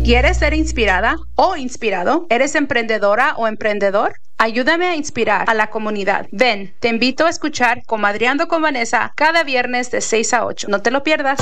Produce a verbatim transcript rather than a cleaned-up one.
¿Quieres ser inspirada o inspirado? ¿Eres emprendedora o emprendedor? Ayúdame a inspirar a la comunidad. Ven, te invito a escuchar Comadreando con Vanessa cada viernes de seis a ocho. No te lo pierdas.